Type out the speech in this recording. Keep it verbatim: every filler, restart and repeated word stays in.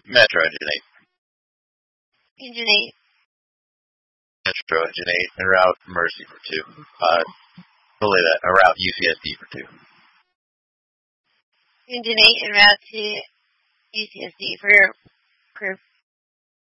Metro, engine eight. Engine eight. Metro, engine eight, and route Mercy for two. Uh, fully that, a route U C S D for two. Engine eight and route to U C S D for your crew.